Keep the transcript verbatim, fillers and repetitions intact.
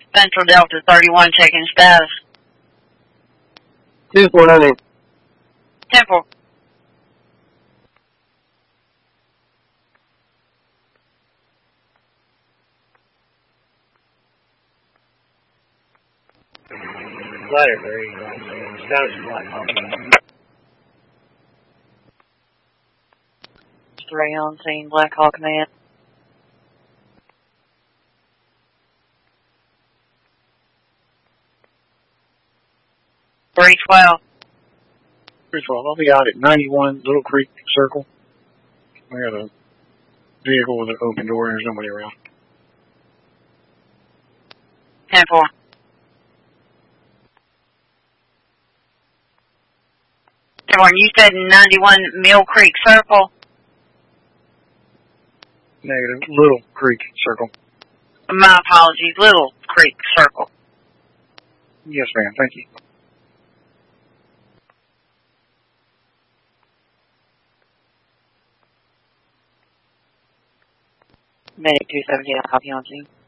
Central Delta thirty-one, checking status. two four nine eight. ten four. Ladder three. Status Black Hawk. Three on scene, Black Hawk man. three twelve. three twelve. I'll be out at ninety-one Little Creek Circle. I got a vehicle with an open door and there's nobody around. ten four. ten four, you said ninety-one Mill Creek Circle? Negative. Little Creek Circle. My apologies, Little Creek Circle. Yes, ma'am. Thank you. Medic two seventeen, I'll copy on scene.